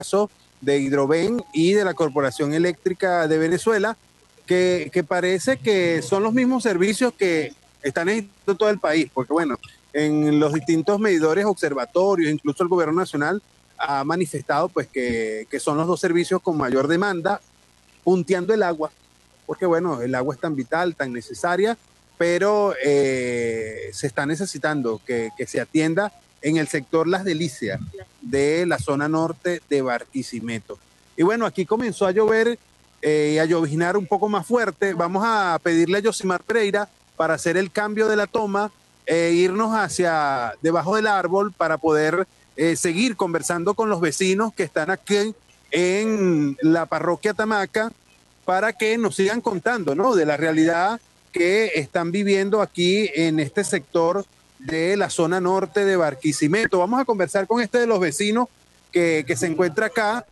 caso de Hidroven y de la Corporación Eléctrica de Venezuela, que parece que son los mismos servicios que están en todo el país, porque bueno, en los distintos medidores, observatorios, incluso el gobierno nacional ha manifestado pues que son los dos servicios con mayor demanda, punteando el agua, porque bueno, el agua es tan vital, tan necesaria, pero se está necesitando que se atienda en el sector Las Delicias de la zona norte de Barquisimeto. Y bueno, aquí comenzó a llover y a lloviznar un poco más fuerte. Vamos a pedirle a Yosimar Pereira para hacer el cambio de la toma e irnos hacia debajo del árbol para poder seguir conversando con los vecinos que están aquí en la parroquia Tamaca para que nos sigan contando, ¿no?, de la realidad que están viviendo aquí en este sector de la zona norte de Barquisimeto. Vamos a conversar con este de los vecinos que se encuentra acá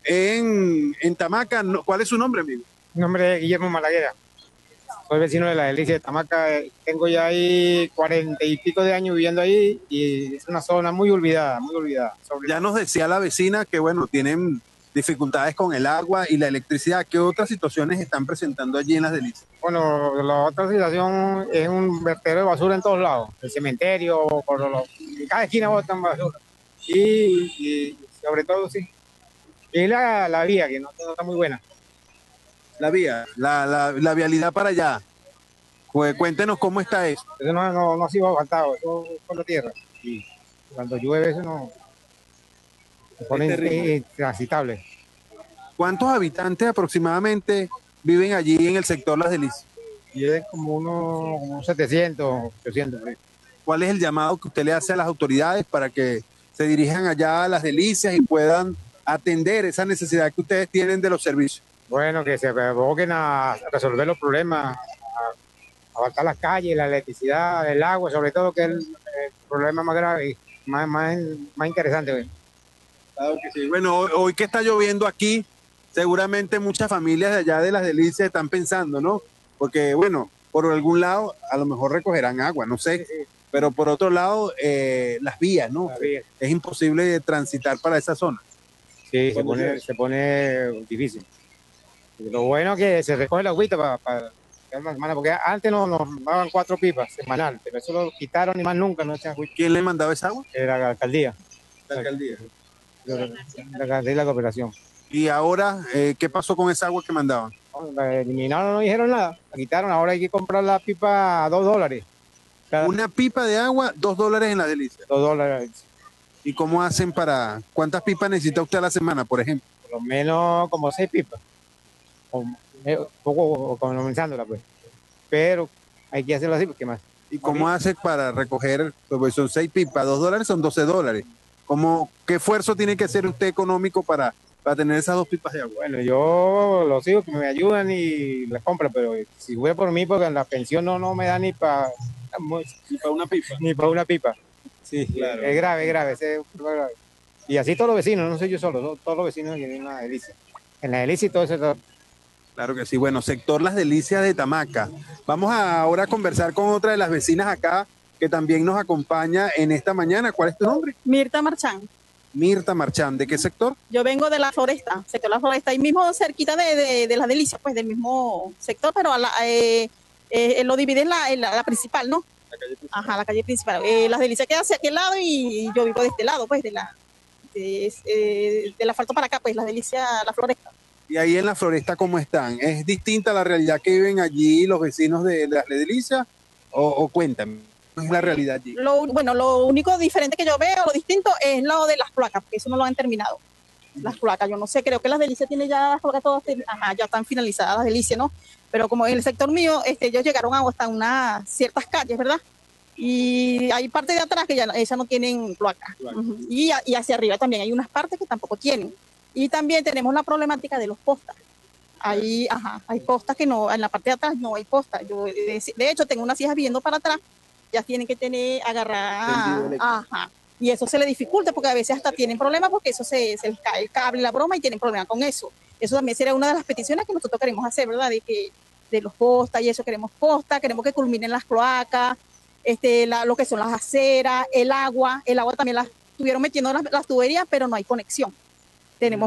en Tamaca. ¿Cuál es su nombre, amigo? Mi nombre es Guillermo Malaguera. Soy vecino de la Delicia de Tamaca. Tengo ya ahí 40 y pico de años viviendo ahí y es una zona muy olvidada, muy olvidada. Ya nos decía la vecina que, bueno, tienen dificultades con el agua y la electricidad. ¿Qué otras situaciones están presentando allí en Las Delicias? Bueno, la otra situación es un vertedero de basura en todos lados. El cementerio, en cada esquina botan basura. Y sobre todo, sí. Y la vía, que no está muy buena. La vía, la vialidad para allá. Pues cuéntenos cómo está eso. Eso no ha sido asfaltado, eso es por la tierra. Y cuando llueve eso no se pone intransitable. ¿Cuántos habitantes aproximadamente viven allí en el sector Las Delicias? Y es como unos 700, 800. ¿Cuál es el llamado que usted le hace a las autoridades para que se dirijan allá a Las Delicias y puedan atender esa necesidad que ustedes tienen de los servicios? Bueno, que se aboquen a resolver los problemas, a abarcar las calles, la electricidad, el agua, sobre todo, que es el problema más grave y más interesante. Claro que sí. Bueno, hoy que está lloviendo aquí, seguramente muchas familias de allá de Las Delicias están pensando, ¿no? Porque, bueno, por algún lado a lo mejor recogerán agua, no sé, pero por otro lado, las vías, ¿no? Las vías. Es imposible transitar para esa zona. Sí, se pone difícil. Lo bueno es que se recoge la agüita para una semana, porque antes nos daban 4 pipas semanal, pero eso lo quitaron y más nunca no echan agüita. ¿Quién le mandaba esa agua? Era la alcaldía. La alcaldía. La alcaldía y la cooperación. Y ahora, ¿qué pasó con esa agua que mandaban? La eliminaron, no dijeron nada, la quitaron, ahora hay que comprar la pipa a $2. Una pipa de agua, $2 en Las Delicias. $2. ¿Y cómo hacen cuántas pipas necesita usted a la semana, por ejemplo? Por lo menos como 6 pipas. Poco comenzándola, pues. Pero hay que hacerlo así, porque más. ¿Y cómo hace para recoger? Pues son 6 pipas, $2 son $12. ¿Qué esfuerzo tiene que hacer usted económico para tener esas 2 pipas de agua? Bueno, yo los hijos que me ayudan y las compro, pero si voy por mí, porque la pensión no me da ni para una pipa. Ni para una pipa. Sí, claro. Es grave, es grave. Y así todos los vecinos, no soy yo solo, todos los vecinos que viven en La Delicia. En La Delicia y todo eso. Claro que sí. Bueno, sector Las Delicias de Tamaca. Vamos ahora a conversar con otra de las vecinas acá que también nos acompaña en esta mañana. ¿Cuál es tu nombre? Mirta Marchán. Mirta Marchán. ¿De qué sector? Yo vengo de la Floresta, sector La Floresta, ahí mismo cerquita de Las Delicias, pues del mismo sector, pero lo divide en la principal, ¿no? La calle principal. Ajá, la calle principal. Las Delicias queda hacia aquel lado y yo vivo de este lado, pues del asfalto para acá, pues Las Delicias, La Floresta. Y ahí en la Floresta, ¿cómo están? ¿Es distinta la realidad que viven allí los vecinos de Las Delicias? O cuéntame, ¿cómo es la realidad allí? Lo único diferente que yo veo, lo distinto, es lo de las cloacas, porque eso no lo han terminado. Las cloacas, yo no sé, creo que Las Delicias tiene ya las cloacas todas, ya están finalizadas Las Delicias, ¿no? Pero como en el sector mío, ellos llegaron hasta unas ciertas calles, ¿verdad? Y hay partes de atrás que ya esas no tienen cloacas. Y hacia arriba también hay unas partes que tampoco tienen. Y también tenemos la problemática de los postas. Hay postas que no, en la parte de atrás no hay postas. Yo, de hecho, tengo unas hijas viendo para atrás, ya tienen que agarrar, y eso se les dificulta porque a veces hasta tienen problemas porque eso se les cae el cable, la broma, y tienen problemas con eso. Eso también sería una de las peticiones que nosotros queremos hacer, ¿verdad? De los postas y eso, queremos postas, queremos que culminen las cloacas, lo que son las aceras, el agua también las estuvieron metiendo las tuberías, pero no hay conexión. tenemos